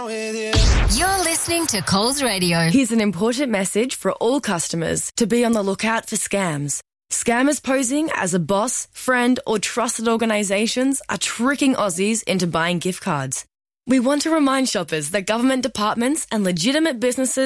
You're listening to Coles Radio. Here's an important message for all customers to be on the lookout for scams. Scammers posing as a boss, friend or trusted organisations are tricking Aussies into buying gift cards. We want to remind shoppers that government departments and legitimate businesses